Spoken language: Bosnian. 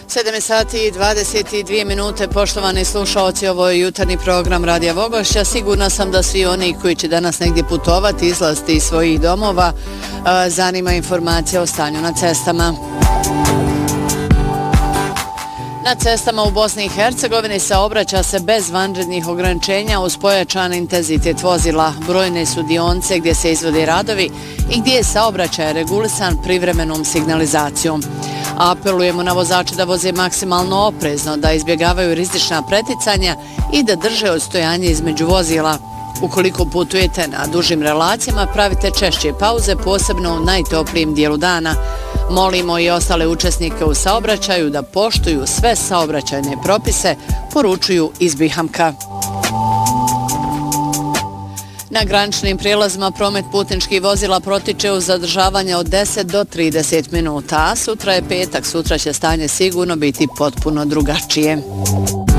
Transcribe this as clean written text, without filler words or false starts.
7 sati i 22 minute, poštovani slušaoci, ovo je jutarnji program Radija Vogošća. Sigurna sam da svi oni koji će danas negdje putovati, izlaziti iz svojih domova, zanima informacija o stanju na cestama. Na cestama u Bosni i Hercegovini saobraća se bez vanrednih ograničenja uz pojačan intenzitet vozila. Brojne su dionce gdje se izvode radovi i gdje je saobraćaj regulisan privremenom signalizacijom. Apelujemo na vozače da voze maksimalno oprezno, da izbjegavaju rizična preticanja i da drže odstojanje između vozila. Ukoliko putujete na dužim relacijama, pravite češće pauze, posebno u najtoplijem dijelu dana. Molimo i ostale učesnike u saobraćaju da poštuju sve saobraćajne propise, poručuju iz Bihamka. Na graničnim prijelazima promet putničkih vozila protiče uz zadržavanje od 10 do 30 minuta, a sutra je petak, sutra će stanje sigurno biti potpuno drugačije.